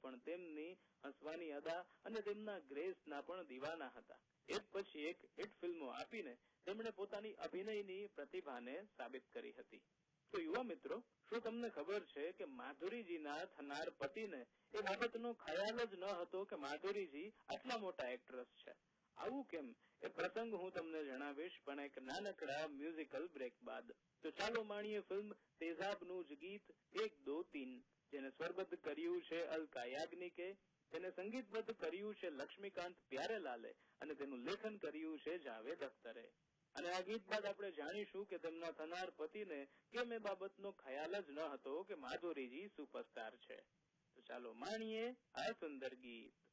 પણ તેમની હસવાની અદા અને તેમના ગ્રેસના પણ દીવાના હતા. એક પછી એક હિટ ફિલ્મો આપીને તેમણે પોતાની અભિનયની પ્રતિભાને સાબિત કરી હતી. તો યુવા મિત્રો, શું તમને ખબર છે કે માધુરીજીના થનાર પતિને એ બાબતનો ખ્યાલ જ ન હતો કે માધુરીજી આટલા મોટા એક્ટ્રેસ છે? આવું કેમ, એ પ્રસંગ હું તમને જણાવીશ પણ એક નાનકડા મ્યુઝિકલ બ્રેક બાદ. તો ચાલો માણીએ ફિલ્મ તેજાબનું જ ગીત 1 2 3, જેને સ્વરબદ્ધ કર્યું છે અલકા યાજ્ઞિકે, તેને સંગીતબદ્ધ કર્યું છે લક્ષ્મીકાંત પ્યારેલાલે અને તેનું લેખન કર્યું છે જાવેદ અખ્તરે. અને આ ગીત બાદ આપણે જાણીશું કે તેમના થનાર પતિને કેમ એ બાબતનો ખ્યાલ જ ન હતો કે માધુરીજી સુપરસ્ટાર છે. તો ચાલો માણીએ આ સુંદર ગીત.